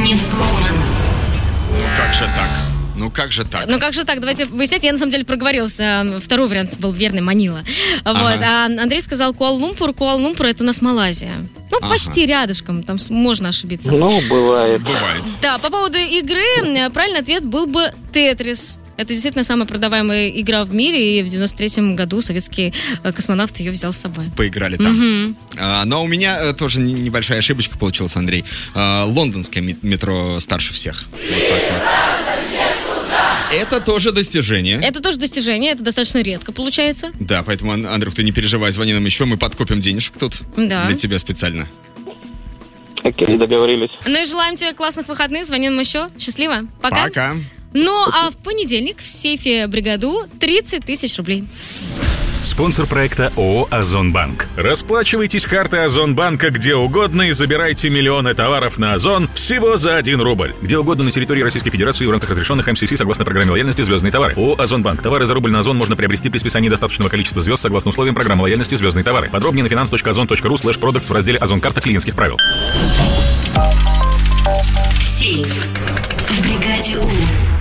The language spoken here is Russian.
не взломан. Ну как же так? Давайте выяснять. Я на самом деле проговорился. Второй вариант был верный, Манила. Вот. А Андрей сказал Куала-Лумпур. Куала-Лумпур — это у нас Малайзия. Почти рядышком, там можно ошибиться. Бывает. Да, по поводу игры, правильный ответ был бы Тетрис. Это действительно самая продаваемая игра в мире, и в 93-м году советский космонавт ее взял с собой. Поиграли там. Но у меня тоже небольшая ошибочка получилась, Андрей. Лондонское метро старше всех. Вот так вот. Это тоже достижение. Это достаточно редко получается. Да, поэтому, Андрюх, ты не переживай, звони нам еще, мы подкопим денежек тут для тебя специально. Окей, договорились. Ну и желаем тебе классных выходных, звони нам еще. Счастливо, пока. Пока. Ну, а в понедельник в сейфе Бригаду 30 тысяч рублей. Спонсор проекта ООО «Озонбанк». Расплачивайтесь картой Озонбанка где угодно и забирайте миллионы товаров на Озон всего за 1 рубль. Где угодно на территории Российской Федерации в рамках разрешенных МСС согласно программе лояльности «Звездные товары». ООО «Озонбанк». Товары за рубль на Озон можно приобрести при списании достаточного количества звезд согласно условиям программы лояльности «Звездные товары». Подробнее на finance.ozon.ru/products в разделе «Озон-карта клиентских правил». Сейф в Бригаде У.